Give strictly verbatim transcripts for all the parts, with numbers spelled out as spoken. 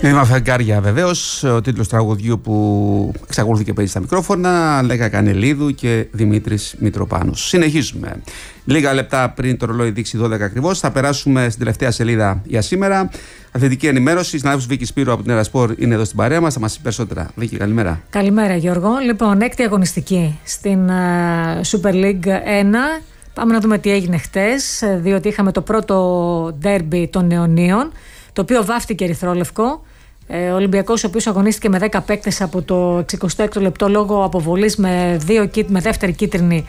Είμαι Φεγγάρια, βεβαίως, ο τίτλος τραγουδιού που εξακολουθεί και παίζει στα μικρόφωνα, Λέκα Κανελίδου και Δημήτρης Μητροπάνος. Συνεχίζουμε. Λίγα λεπτά πριν το ρολόι δείξει δώδεκα ακριβώς, θα περάσουμε στην τελευταία σελίδα για σήμερα. Αθλητική ενημέρωση. Συνάδελφος Βίκη Σπύρου από την Ερασπορ είναι εδώ στην παρέα μας. Θα μας πει περισσότερα. Βίκη, καλημέρα. Καλημέρα, Γιώργο. Λοιπόν, έκτη αγωνιστική στην uh, Super League ένα. Πάμε να δούμε τι έγινε χτες, διότι είχαμε το πρώτο ντέρμπι των Νεωνίων, το οποίο βάφτηκε ερυθρόλευκο. Ο Ολυμπιακός, ο οποίος αγωνίστηκε με δέκα παίκτες από το εξηκοστό έκτο λεπτό λόγω αποβολής με, δύο, με δεύτερη κίτρινη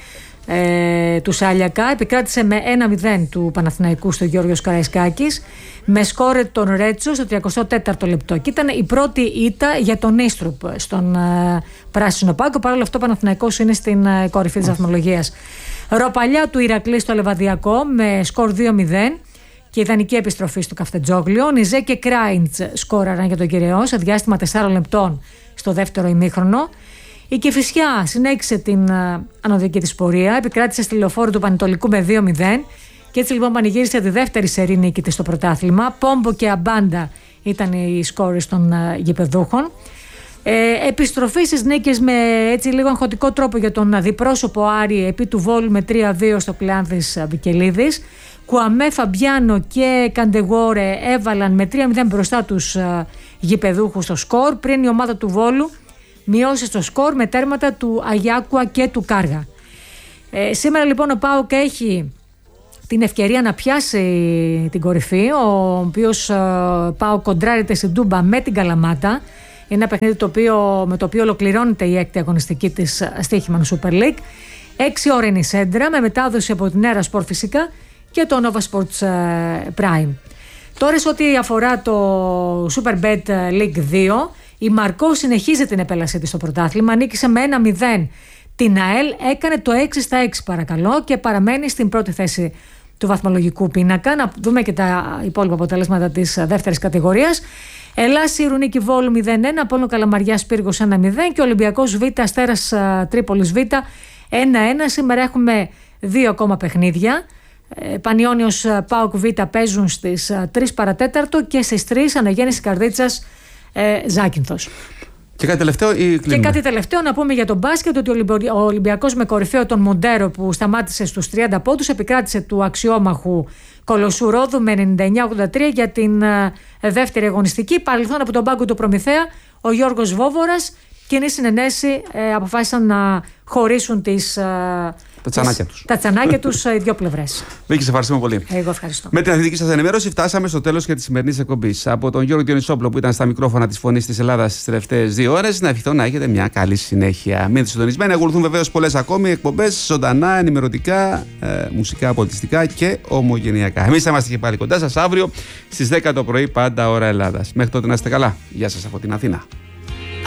ε, του Σάλιακα, επικράτησε με ένα μηδέν του Παναθηναϊκού στο Γιώργος Καραϊσκάκης, με σκόρε τον Ρέτσο στο τριακοστό τέταρτο λεπτό. Και ήταν η πρώτη ήττα για τον Ίστρουπ στον ε, πράσινο πάγκο. Παρ' όλο αυτό, ο Παναθηναϊκός είναι στην ε, κορυφή της βαθμολογίας. Ροπαλιά του Ηρακλή στο Λεβαδιακό με σκορ δύο μηδέν. Και ιδανική επιστροφή στο Καφτετζόγλιο. Νιζέ και Κράιντς σκόραραν για τον Κυραιό σε διάστημα τεσσάρων λεπτών στο δεύτερο ημίχρονο. Η Κηφισιά συνέχισε την ανωδική της πορεία, επικράτησε στη Λεωφόρο του Πανετολικού με δύο μηδέν και έτσι λοιπόν πανηγύρισε τη δεύτερη σερή νίκη της στο πρωτάθλημα. Πόμπο και Αμπάντα ήταν οι σκόρες των γηπεδούχων. Ε, επιστροφή στις νίκες με έτσι λίγο αγχωτικό τρόπο για τον διπρόσωπο Άρη επί του Βόλου με τρία δύο στο Κλεάνθης Βικελίδης. Κουαμέ, Φαμπιάνο και Καντεγόρε έβαλαν με τρία μηδέν μπροστά τους uh, γηπεδούχους στο σκορ, πριν η ομάδα του Βόλου μειώσει στο σκορ με τέρματα του Αγιάκουα και του Κάργα. Ε, σήμερα λοιπόν ο ΠΑΟΚ έχει την ευκαιρία να πιάσει την κορυφή, ο οποίος uh, ΠΑΟΚ κοντράρεται στην Τούμπα με την Καλαμάτα. Είναι ένα παιχνίδι το οποίο, με το οποίο ολοκληρώνεται η έκτη αγωνιστική της Στοίχημαν Super League. Έξι ώρα είναι η σέντρα, με μετάδοση από την Ερασπορ φυσικά και το Nova Sports Prime. Τώρα, σε ό,τι αφορά το Superbet League δύο, η Μαρκό συνεχίζει την επέλασή της στο πρωτάθλημα. Νίκησε με ένα μηδέν την ΑΕΛ, έκανε το έξι στα έξι παρακαλώ και παραμένει στην πρώτη θέση του βαθμολογικού πίνακα. Να δούμε και τα υπόλοιπα αποτελέσματα της δεύτερης κατηγορίας. Ελλάς Ρουνίκη Βόλου μηδέν ένα, Απόλλων Καλαμαριάς Πύργος ένα μηδέν και Ολυμπιακός Β, Αστέρας Τρίπολης Β ένα ένα. Σήμερα έχουμε δύο ακόμα παιχνίδια. Πανιώνιος ΠΑΟΚ Β παίζουν στις τρεις παρατέταρτο και στις τρεις Αναγέννηση Καρδίτσας ε, Ζάκυνθος. Και κάτι τελευταίο ή κλείνουμε? Και κάτι τελευταίο να πούμε για τον μπάσκετ, ότι ο Ολυμπιακός με κορυφαίο τον Μοντέρο που σταμάτησε στους τριάντα πόντους επικράτησε του αξιόμαχου Κολοσσού Ρόδου με ενενήντα εννιά ογδόντα τρία για την ε, δεύτερη αγωνιστική. Παρελθόν από τον πάγκο του Προμηθέα, ο Γιώργος Βόβορας, κοινή συνενέση ε, αποφάσισαν να χωρίσουν τις, ε, τα τσανάκια τους. Τα τσανάκια τους οι δύο πλευρές. Βίκη, σε ευχαριστούμε πολύ. Εγώ ευχαριστώ. Με την αθλητική σας ενημέρωση φτάσαμε στο τέλος και της σημερινής εκπομπής. Από τον Γιώργο Διονυσόπουλο που ήταν στα μικρόφωνα της Φωνής της Ελλάδας τις τελευταίες δύο ώρες, να ευχηθώ να έχετε μια καλή συνέχεια. Μείνετε συντονισμένοι, ακολουθούν βεβαίως πολλές ακόμη εκπομπές, ζωντανά, ενημερωτικά, ε, μουσικά, πολιτιστικά και ομογενειακά. Εμείς θα είμαστε και πάλι κοντά σας αύριο στις δέκα το πρωί, πάντα ώρα Ελλάδας. Μέχρι τότε να είστε καλά. Γεια σας από την Αθήνα.